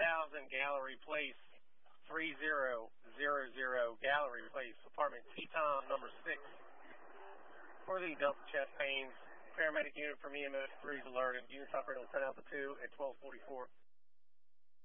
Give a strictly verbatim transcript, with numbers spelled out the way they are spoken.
thousand Gallery Place, three zero zero zero Gallery Place, apartment T-Tom number six. For the Delta chest pains, paramedic unit from E M S three is alerted. Unit operator will send out the two at twelve forty-four.